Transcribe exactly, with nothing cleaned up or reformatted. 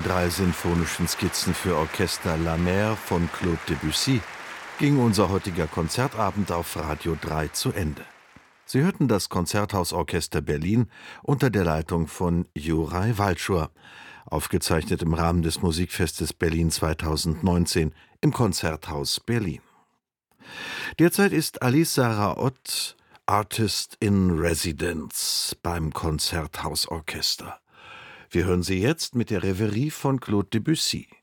drei sinfonischen Skizzen für Orchester La Mer von Claude Debussy ging unser heutiger Konzertabend auf Radio drei zu Ende. Sie hörten das Konzerthausorchester Berlin unter der Leitung von Juraj Walczur, aufgezeichnet im Rahmen des Musikfestes Berlin zweitausendneunzehn im Konzerthaus Berlin. Derzeit ist Alice Sarah Ott Artist in Residence beim Konzerthausorchester. Wir hören sie jetzt mit der Reverie von Claude Debussy.